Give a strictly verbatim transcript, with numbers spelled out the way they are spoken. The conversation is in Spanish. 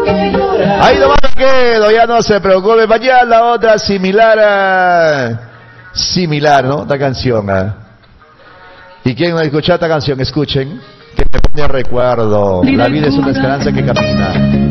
Ahí nomás quedo, ya no se preocupe. Mañana otra similar a... Similar, ¿no? Esta canción. ¿eh? ¿Y quién no escucha esta canción? Escuchen. Que me pone recuerdo. La vida es una esperanza que camina.